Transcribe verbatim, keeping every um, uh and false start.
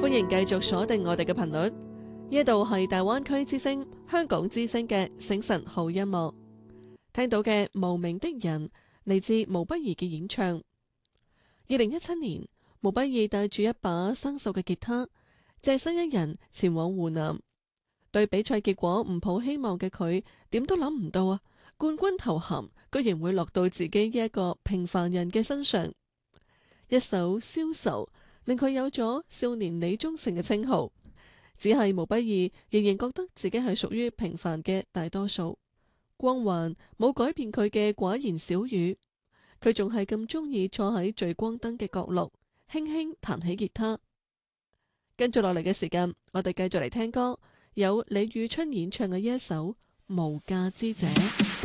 歡迎繼續鎖定我哋嘅頻率，呢一度係大灣區之聲、香港之聲嘅醒晨好音樂。聽到嘅無名的人嚟自毛不易嘅演唱。二零一七年，毛不易帶住一把生鏽嘅吉他，隻身一人前往湖南。對比賽結果唔抱希望嘅佢，點都諗唔到啊！冠軍頭銜居然會落到自己呢一個平凡人嘅身上。一首《消愁》令佢有咗少年李宗盛嘅稱號。只係毛不易仍然覺得自己係屬於平凡嘅大多數，光環冇改變佢嘅寡言少語。佢仲係咁中意坐喺聚光燈嘅角落，輕輕彈起吉他。跟住落嚟嘅時間，我哋繼續嚟聽歌，有李宇春演唱嘅呢一首《無價之者》。